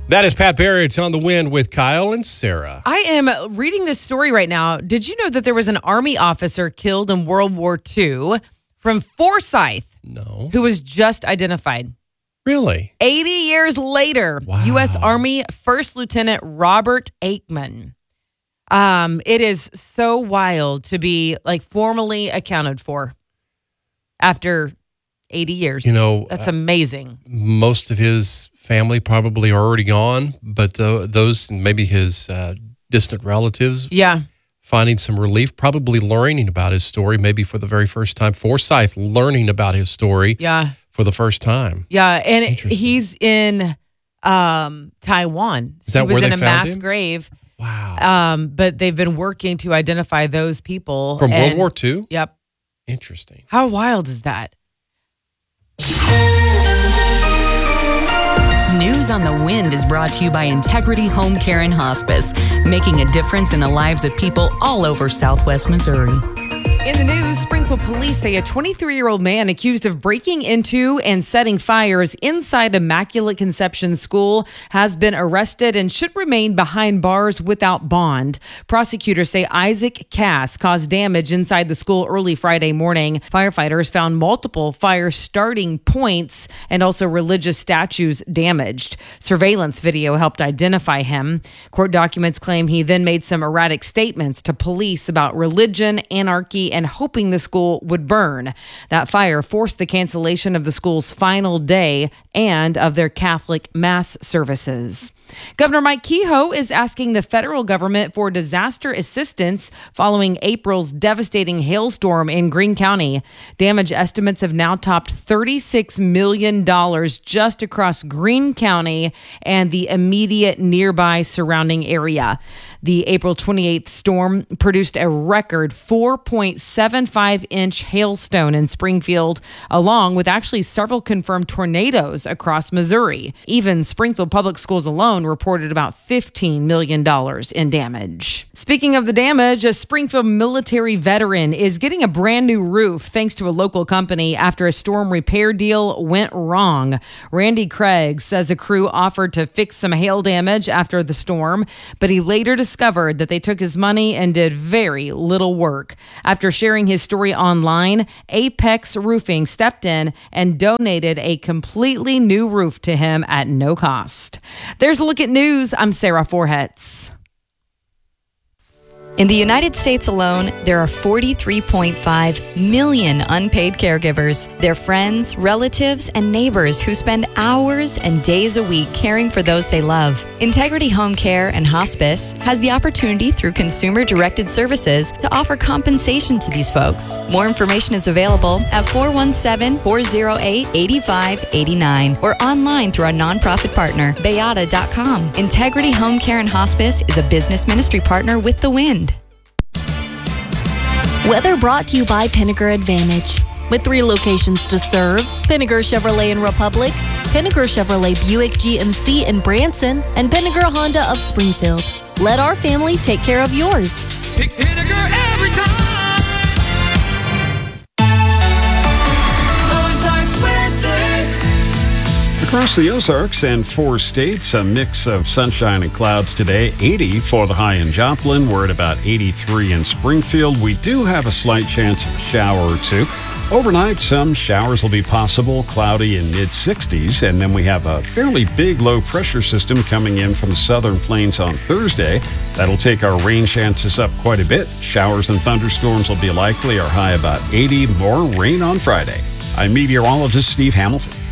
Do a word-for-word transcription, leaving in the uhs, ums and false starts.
That is Pat Barrett on the Wind with Kyle and Sarah. I am reading this story right now. Did you know that there was an Army officer killed in World War Two from Forsyth? No. Who was just identified. Really? eighty years later, Wow. U S Army First Lieutenant Robert Aikman. Um, it is so wild to be like formally accounted for after eighty years. You know, that's uh, amazing. Most of his family probably are already gone, but uh, those, maybe his uh, distant relatives, Yeah. finding some relief, probably learning about his story, maybe for the very first time. Forsyth learning about his story Yeah. for the first time. Yeah. And Interesting. he's in um, Taiwan. Is that he was where in they a found mass him? grave. Wow. Um, but they've been working to identify those people. From World and- War Two? Yep. Interesting. How wild is that? News on the Wind is brought to you by Integrity Home Care and Hospice, making a difference in the lives of people all over Southwest Missouri. In the news, Springfield police say a twenty-three-year-old man accused of breaking into and setting fires inside Immaculate Conception School has been arrested and should remain behind bars without bond. Prosecutors say Isaac Cass caused damage inside the school early Friday morning. Firefighters found multiple fire starting points and also religious statues damaged. Surveillance video helped identify him. Court documents claim he then made some erratic statements to police about religion, anarchy, and hoping the school would burn. That fire forced the cancellation of the school's final day and of their Catholic mass services. Governor Mike Kehoe is asking the federal government for disaster assistance following April's devastating hailstorm in Greene County. Damage estimates have now topped thirty-six million dollars just across Greene County and the immediate nearby surrounding area. The April twenty-eighth storm produced a record four point seven five inch hailstone in Springfield, along with actually several confirmed tornadoes across Missouri. Even Springfield Public Schools alone reported about fifteen million dollars in damage. Speaking of the damage, a Springfield military veteran is getting a brand new roof thanks to a local company after a storm repair deal went wrong. Randy Craig says a crew offered to fix some hail damage after the storm, but he later discovered that they took his money and did very little work. After sharing his story online, Apex Roofing stepped in and donated a completely new roof to him at no cost. There's a look at news. I'm Sarah Forhetz. In the United States alone, there are forty-three point five million unpaid caregivers. They're friends, relatives, and neighbors who spend hours and days a week caring for those they love. Integrity Home Care and Hospice has the opportunity through consumer-directed services to offer compensation to these folks. More information is available at four one seven, four oh eight, eight five eight nine or online through our nonprofit partner, Bayada dot com. Integrity Home Care and Hospice is a business ministry partner with The Wind. Weather brought to you by Pinnaker Advantage. With three locations to serve, Pinnaker Chevrolet in Republic, Pinnaker Chevrolet Buick G M C in Branson, and Pinnaker Honda of Springfield. Let our family take care of yours. Pick Pinnaker every time. Ozarks weather. Across the Ozarks and four states, a mix of sunshine and clouds today. eighty for the high in Joplin. We're at about eighty-three in Springfield. We do have a slight chance of a shower or two. Overnight, some showers will be possible, cloudy in mid sixties. And then we have a fairly big low pressure system coming in from the southern plains on Thursday. That'll take our rain chances up quite a bit. Showers and thunderstorms will be likely. Our high about eighty. More rain on Friday. I'm meteorologist Steve Hamilton.